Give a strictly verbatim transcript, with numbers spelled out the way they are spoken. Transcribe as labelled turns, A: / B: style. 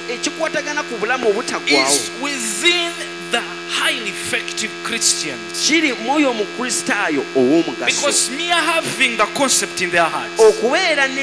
A: ekikwatagana ku bulamu obutagwawo
B: is within the highly effective Christians.
A: kiri mwoyo omukristaayo ow'omugaso
B: Because mere having the concept in their hearts
A: okubeera